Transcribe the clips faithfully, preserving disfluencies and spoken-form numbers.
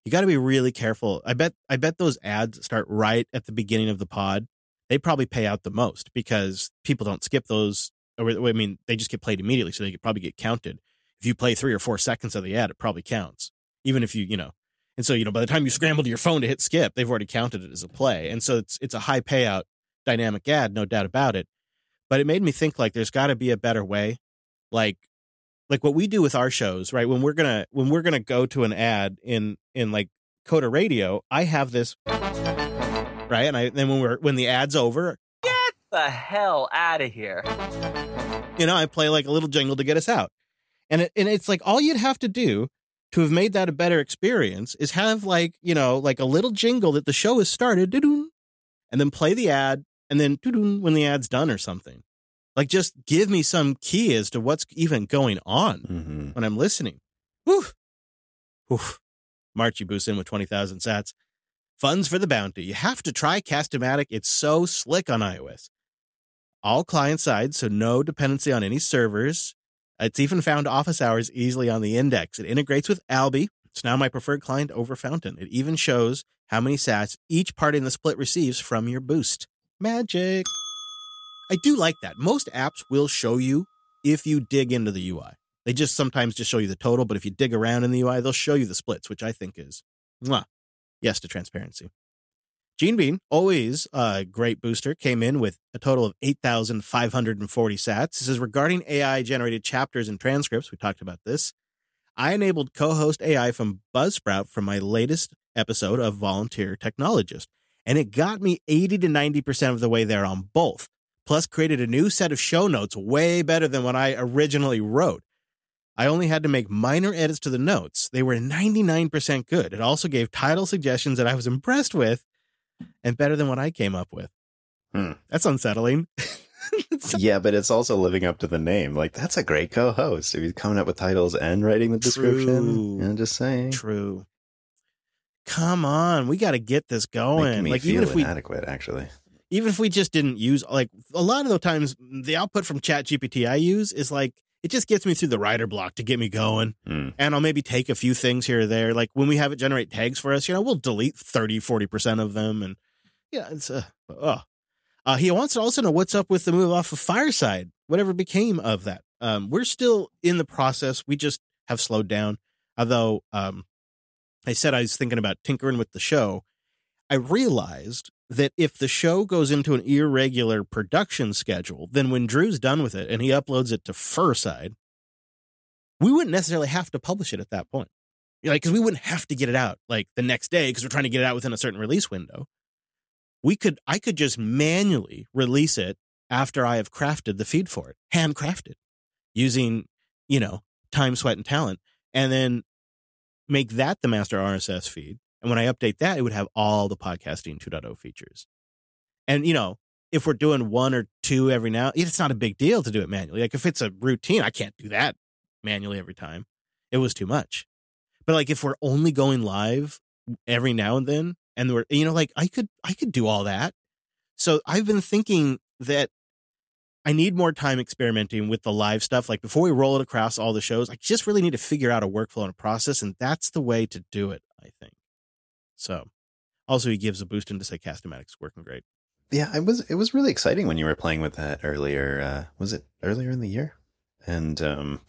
You got to be really careful. I bet I bet those ads start right at the beginning of the pod. They probably pay out the most because people don't skip those. Or, I mean, they just get played immediately, so they could probably get counted. If you play three or four seconds of the ad, it probably counts, even if you, you know. And so, you know, by the time you scramble to your phone to hit skip, they've already counted it as a play. And so it's it's a high payout dynamic ad, no doubt about it. But it made me think, like, there's got to be a better way. Like, like what we do with our shows, right? When we're gonna when we're gonna go to an ad in in like Coda Radio, I have this, right? And I then when we're when the ad's over, get the hell out of here. You know, I play like a little jingle to get us out, and it, and it's like all you'd have to do to have made that a better experience is have like you know like a little jingle that the show has started, and then play the ad, and then when the ad's done or something. Like, just give me some key as to what's even going on mm-hmm. when I'm listening. Woof. Woof. Marchie boosts in with twenty thousand sats. Funds for the bounty. You have to try Cast-O-Matic. It's so slick on iOS. All client-side, so no dependency on any servers. It's even found office hours easily on the index. It integrates with Alby. It's now my preferred client over Fountain. It even shows how many sats each party in the split receives from your boost. Magic. I do like that. Most apps will show you if you dig into the U I. They just sometimes just show you the total, but if you dig around in the U I, they'll show you the splits, which I think is, mwah, yes to transparency. Gene Bean, always a great booster, came in with a total of eight thousand five hundred forty sats. This is regarding A I-generated chapters and transcripts. We talked about this. I enabled co-host A I from Buzzsprout for my latest episode of Volunteer Technologist, and it got me eighty to ninety percent of the way there on both. Plus created a new set of show notes way better than what I originally wrote. I only had to make minor edits to the notes. They were ninety-nine percent good. It also gave title suggestions that I was impressed with and better than what I came up with. Hmm. That's unsettling. Yeah, but it's also living up to the name. Like, that's a great co-host. If he's coming up with titles and writing the description. I'm just saying. True. Come on. We got to get this going. Making me like, feel even if we, inadequate, actually. Even if we just didn't use, like, a lot of the times, the output from ChatGPT I use is like, it just gets me through the writer block to get me going. Mm. And I'll maybe take a few things here or there. Like, when we have it generate tags for us, you know, we'll delete thirty, forty percent of them. And, yeah, it's, uh, oh. Uh, he wants to also know what's up with the move off of Fireside, whatever became of that. Um, we're still in the process. We just have slowed down. Although um, I said I was thinking about tinkering with the show, I realized that if the show goes into an irregular production schedule, then when Drew's done with it and he uploads it to Firside, we wouldn't necessarily have to publish it at that point. Like, because we wouldn't have to get it out like the next day because we're trying to get it out within a certain release window. We could, I could just manually release it after I have crafted the feed for it, handcrafted, using, you know, time, sweat, and talent, and then make that the master R S S feed. And when I update that, it would have all the podcasting two point oh features. And, you know, if we're doing one or two every now, it's not a big deal to do it manually. Like, if it's a routine, I can't do that manually every time. It was too much. But, like, if we're only going live every now and then, and we're, you know, like, I could, I could do all that. So I've been thinking that I need more time experimenting with the live stuff. Like, before we roll it across all the shows, I just really need to figure out a workflow and a process. And that's the way to do it, I think. So, also, he gives a boost into say Cast-O-Matic's working great. Yeah, it was it was really exciting when you were playing with that earlier. Uh, was it earlier in the year? And um,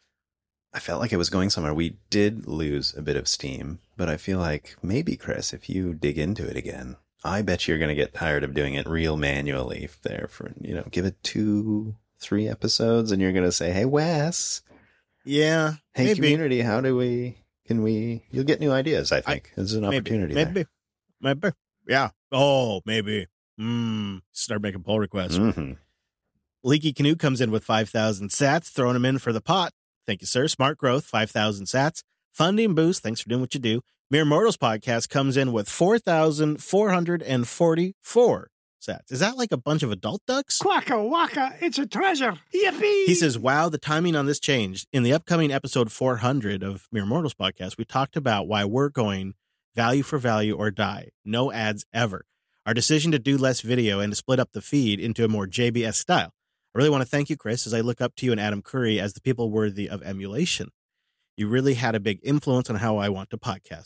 I felt like it was going somewhere. We did lose a bit of steam, but I feel like maybe, Chris, if you dig into it again, I bet you're going to get tired of doing it real manually there for, you know, give it two, three episodes, and you're going to say, hey, Wes. Yeah. Hey, maybe. community, how do we... Can we, you'll get new ideas, I think. I, There's an opportunity maybe, there. Maybe. Maybe. Yeah. Oh, maybe. Mm, start making pull requests. Mm-hmm. Leaky Canoe comes in with five thousand sats, throwing them in for the pot. Thank you, sir. Smart Growth, five thousand sats. Funding Boost, thanks for doing what you do. Mere Mortals Podcast comes in with four thousand four hundred forty-four sats. Is that like a bunch of adult ducks? Quacka wacka, it's a treasure. Yippee! He says, wow, the timing on this changed. In the upcoming episode four hundred of Mere Mortals Podcast, we talked about why we're going value for value or die. No ads ever. Our decision to do less video and to split up the feed into a more J B S style. I really want to thank you, Chris, as I look up to you and Adam Curry as the people worthy of emulation. You really had a big influence on how I want to podcast.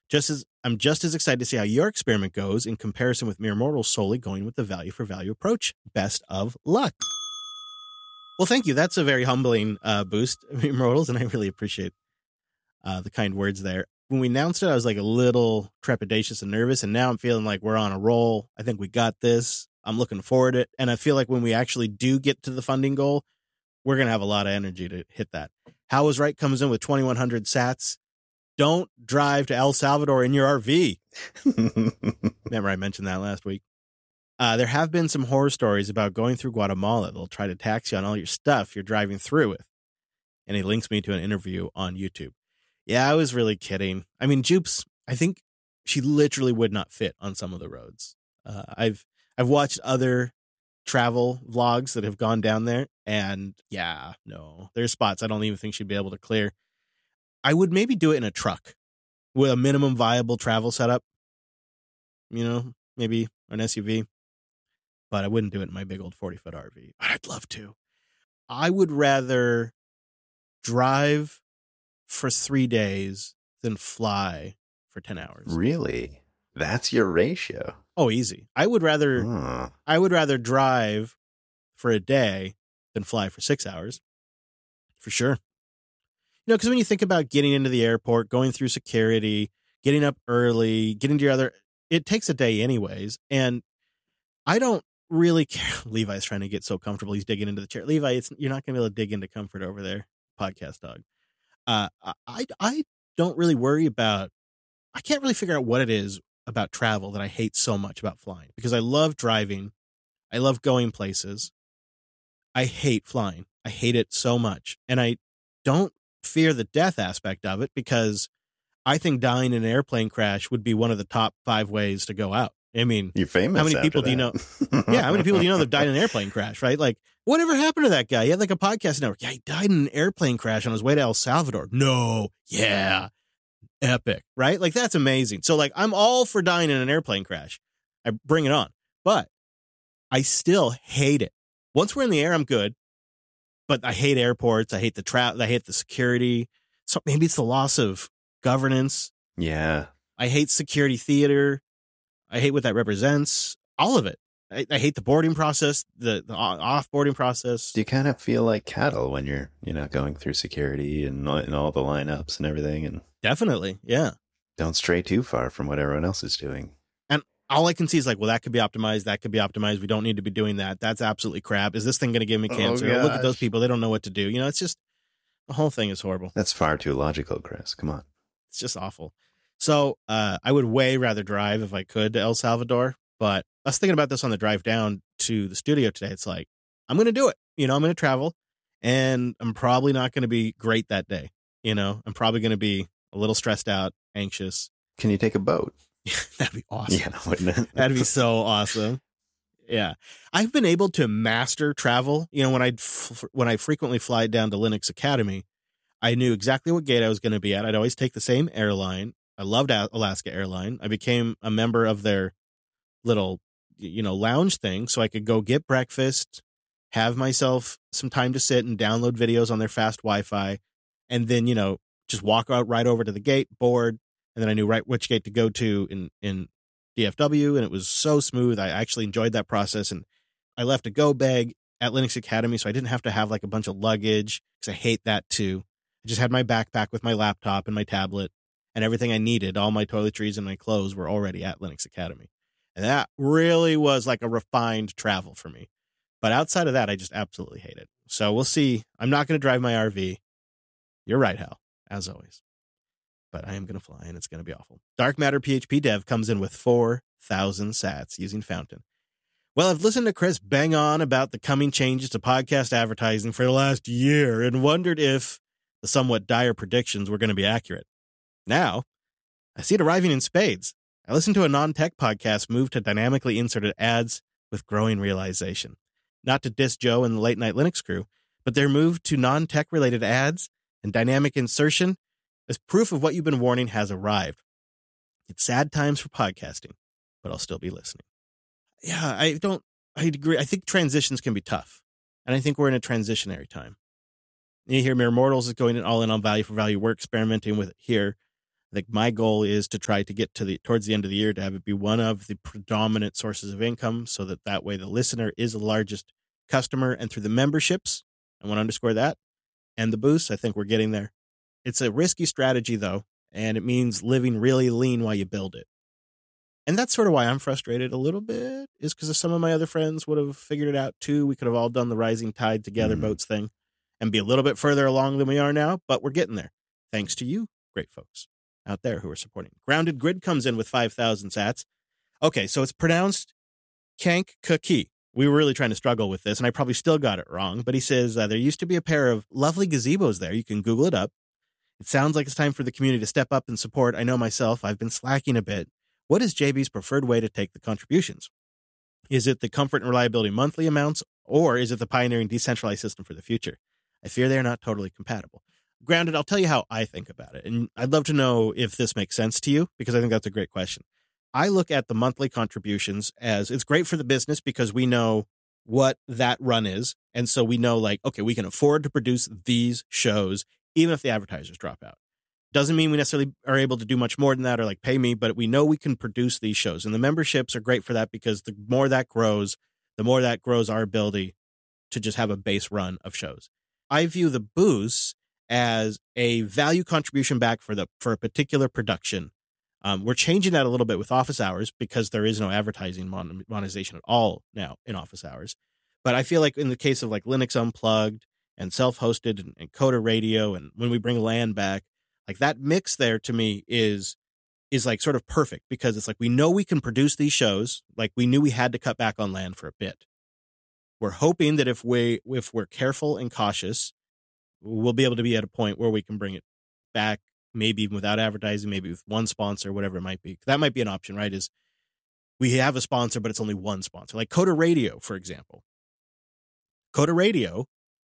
Just as I'm just as excited to see how your experiment goes in comparison with Mere Mortals solely going with the value for value approach. Best of luck. Well, thank you. That's a very humbling uh, boost, Mere Mortals, and I really appreciate uh, the kind words there. When we announced it, I was like a little trepidatious and nervous, and now I'm feeling like we're on a roll. I think we got this. I'm looking forward to it, and I feel like when we actually do get to the funding goal, we're going to have a lot of energy to hit that. How Was Right comes in with twenty-one hundred sats. Don't drive to El Salvador in your R V. Remember I mentioned that last week. Uh, there have been some horror stories about going through Guatemala. They'll try to tax you on all your stuff you're driving through with. And he links me to an interview on YouTube. Yeah, I was really kidding. I mean, Jupes, I think she literally would not fit on some of the roads. Uh, I've I've watched other travel vlogs that have gone down there, and yeah, no, there's spots I don't even think she'd be able to clear. I would maybe do it in a truck with a minimum viable travel setup, you know, maybe an S U V, but I wouldn't do it in my big old forty foot R V. But I'd love to. I would rather drive for three days than fly for ten hours. Really? That's your ratio? Oh, easy. I would rather, Huh. I would rather drive for a day than fly for six hours. For sure. You know, because when you think about getting into the airport, going through security, getting up early, getting to your other, it takes a day anyways. And I don't really care. Levi's trying to get so comfortable. He's digging into the chair. Levi, it's, you're not going to be able to dig into comfort over there. Podcast dog. Uh, I, I don't really worry about, I can't really figure out what it is about travel that I hate so much about flying, because I love driving. I love going places. I hate flying. I hate it so much. And I don't fear the death aspect of it, because I think dying in an airplane crash would be one of the top five ways to go out. I mean, You're famous. how many after people do you know? that. Yeah, how many people do you know that died in an airplane crash, right? Like, whatever happened to that guy? He had like a podcast network. Yeah, he died in an airplane crash on his way to El Salvador. No, yeah, epic, right? Like, that's amazing. So, like, I'm all for dying in an airplane crash. I bring it on. But I still hate it. Once we're in the air, I'm good. But I hate airports. I hate the tra- I hate the security. So maybe it's the loss of governance. Yeah. I hate security theater. I hate what that represents. All of it. I, I hate the boarding process, the, the off-boarding process. Do you kind of feel like cattle when you're, you know, going through security and, and all the lineups and everything, and Definitely, yeah. don't stray too far from what everyone else is doing? And all I can see is like, well, that could be optimized. That could be optimized. We don't need to be doing that. That's absolutely crap. Is this thing going to give me Oh, cancer? Look at those gosh. people. They don't know what to do. You know, it's just, the whole thing is horrible. That's far too logical, Chris. Come on. It's just awful. So uh, I would way rather drive if I could to El Salvador. But I was thinking about this on the drive down to the studio today. It's like, I'm going to do it. You know, I'm going to travel, and I'm probably not going to be great that day. You know, I'm probably going to be a little stressed out, anxious. Can you take a boat? That'd be awesome. Yeah, wouldn't it? That'd be so awesome. Yeah. I've been able to master travel. You know, when I when I frequently fly down to Linux Academy, I knew exactly what gate I was going to be at. I'd always take the same airline. I loved Alaska Airline. I became a member of their little, you know, lounge thing, so I could go get breakfast, have myself some time to sit and download videos on their fast Wi-Fi, and then, you know, just walk out right over to the gate, board, and then I knew right which gate to go to in, in D F W, and it was so smooth. I actually enjoyed that process, and I left a go bag at Linux Academy, so I didn't have to have like a bunch of luggage, because I hate that too. I just had my backpack with my laptop and my tablet, and everything I needed. All my toiletries and my clothes were already at Linux Academy. And that really was like a refined travel for me. But outside of that, I just absolutely hate it. So we'll see. I'm not going to drive my R V. You're right, Hal, as always. But I am going to fly, and it's going to be awful. Dark Matter P H P Dev comes in with four thousand sats using Fountain. Well, I've listened to Chris bang on about the coming changes to podcast advertising for the last year and wondered if the somewhat dire predictions were going to be accurate. Now, I see it arriving in spades. I listened to a non-tech podcast move to dynamically inserted ads with growing realization. Not to diss Joe and the Late Night Linux crew, but their move to non-tech related ads and dynamic insertion is proof of what you've been warning has arrived. It's sad times for podcasting, but I'll still be listening. Yeah, I don't, I agree. I think transitions can be tough, and I think we're in a transitionary time. You hear Mere Mortals is going all in on value for value. We're experimenting with it here. I think my goal is to try to get to the towards the end of the year to have it be one of the predominant sources of income so that that way the listener is the largest customer. And through the memberships, I want to underscore that, and the boosts, I think we're getting there. It's a risky strategy, though, and it means living really lean while you build it. And that's sort of why I'm frustrated a little bit, is because if some of my other friends would have figured it out too, we could have all done the rising tide together mm. boats thing and be a little bit further along than we are now, but we're getting there. Thanks to you, great folks out there who are supporting. Grounded Grid comes in with five thousand sats. Okay, so it's pronounced Kankakee. We were really trying to struggle with this, and I probably still got it wrong, but he says uh, there used to be a pair of lovely gazebos there. You can Google it up. It sounds like it's time for the community to step up and support. I know myself, I've been slacking a bit. What is J B's preferred way to take the contributions? Is it the comfort and reliability monthly amounts, or is it the pioneering decentralized system for the future? I fear they're not totally compatible. Grounded, I'll tell you how I think about it, and I'd love to know if this makes sense to you, because I think that's a great question. I look at the monthly contributions as it's great for the business because we know what that run is, and so we know, like, okay, we can afford to produce these shows even if the advertisers drop out. Doesn't mean we necessarily are able to do much more than that or like pay me, but we know we can produce these shows. And the memberships are great for that because the more that grows, the more that grows our ability to just have a base run of shows. I view the boosts as a value contribution back for the for a particular production. Um, we're changing that a little bit with office hours because there is no advertising mon- monetization at all now in office hours. But I feel like in the case of like Linux Unplugged and self-hosted and, and Coda Radio, and when we bring LAN back, like that mix there to me is is like sort of perfect because it's like we know we can produce these shows. Like we knew we had to cut back on LAN for a bit. We're hoping that if we if we're careful and cautious, we'll be able to be at a point where we can bring it back, maybe even without advertising, maybe with one sponsor, whatever it might be. That might be an option, right? Is we have a sponsor, but it's only one sponsor, like Coda Radio, for example. Coda Radio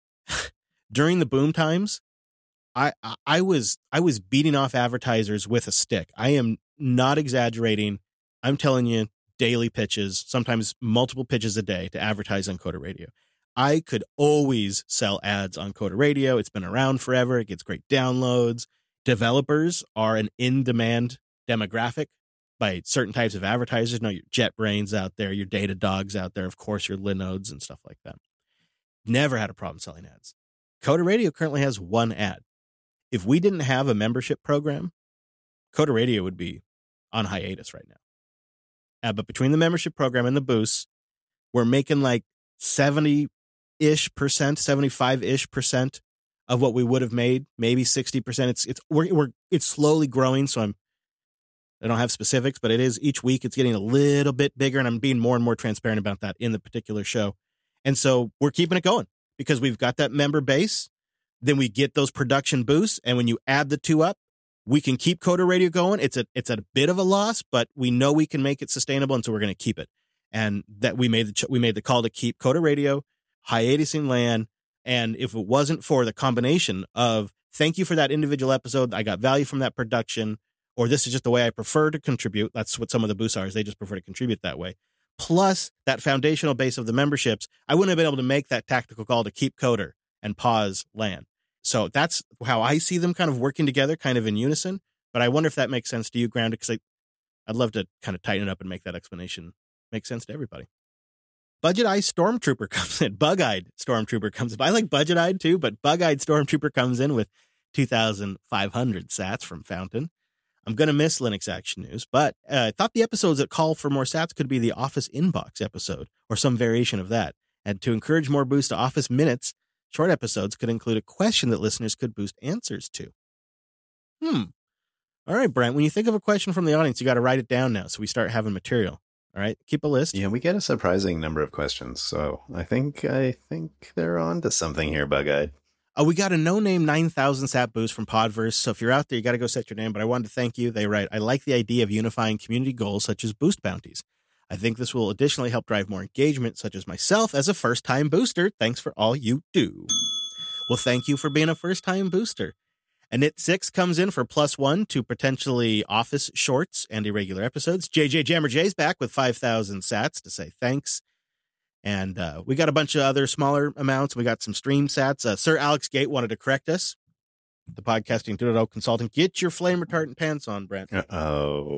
during the boom times, I, I was I was beating off advertisers with a stick. I am not exaggerating. I'm telling you, daily pitches, sometimes multiple pitches a day to advertise on Coda Radio. I could always sell ads on Coda Radio. It's been around forever. It gets great downloads. Developers are an in-demand demographic by certain types of advertisers. You know, your JetBrains out there, your Datadogs out there, of course, your Linodes and stuff like that. Never had a problem selling ads. Coda Radio currently has one ad. If we didn't have a membership program, Coda Radio would be on hiatus right now. Uh, but between the membership program and the boosts, we're making like seventy-ish percent, seventy-five-ish percent of what we would have made, maybe sixty percent. It's it's we're, we're it's slowly growing, so I'm I don't have specifics, but it is each week it's getting a little bit bigger, and I'm being more and more transparent about that in the particular show. And so we're keeping it going because we've got that member base. Then we get those production boosts, and when you add the two up, we can keep Coda Radio going. It's a it's a bit of a loss, but we know we can make it sustainable, and so we're going to keep it. And that we made the we made the call to keep Coda Radio, hiatusing LAN, and if it wasn't for the combination of thank you for that individual episode, I got value from that production, or this is just the way I prefer to contribute. That's what some of the boosts are, is they just prefer to contribute that way. Plus that foundational base of the memberships, I wouldn't have been able to make that tactical call to keep Coder and pause LAN. So that's how I see them kind of working together, kind of in unison. But I wonder if that makes sense to you, Grounded, because I'd love to kind of tighten it up and make that explanation make sense to everybody. Budget-Eyed Stormtrooper comes in. Bug-Eyed Stormtrooper comes in. I like Budget-Eyed too, but Bug-Eyed Stormtrooper comes in with two thousand five hundred sats from Fountain. I'm going to miss Linux Action News, but uh, I thought the episodes that call for more sats could be the Office Inbox episode or some variation of that. And to encourage more boost to Office Minutes, short episodes could include a question that listeners could boost answers to. Hmm. All right, Brent, when you think of a question from the audience, you got to write it down now so we start having material. All right, keep a list. Yeah, we get a surprising number of questions, so I think I think they're on to something here, Bug-Eyed. Oh, we got a no-name nine thousand sat boost from Podverse, so if you're out there, you got to go set your name, but I wanted to thank you. They write, I like the idea of unifying community goals such as boost bounties. I think this will additionally help drive more engagement, such as myself as a first-time booster. Thanks for all you do. Well, thank you for being a first-time booster. And It six comes in for plus one to potentially Office shorts and irregular episodes. J J Jammer J's back with five thousand sats to say thanks. And uh, we got a bunch of other smaller amounts. We got some stream sats. Uh, Sir Alex Gate wanted to correct us. the Podcasting two point oh consultant. Get your flame retardant pants on, Brent. Uh oh.